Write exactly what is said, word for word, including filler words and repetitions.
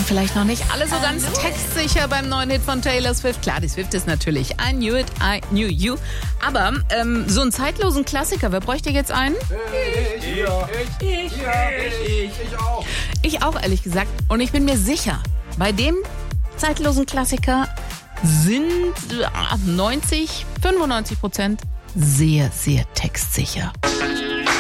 waren vielleicht noch nicht alle so ganz textsicher beim neuen Hit von Taylor Swift. Klar, die Swift ist natürlich I Knew It, I Knew You. Aber ähm, so einen zeitlosen Klassiker, wer bräuchte jetzt einen? Ich, ich, ich, ich, ich, ich auch. Ich auch, ehrlich gesagt. Und ich bin mir sicher, bei dem zeitlosen Klassiker sind neunzig, fünfundneunzig Prozent sehr, sehr textsicher.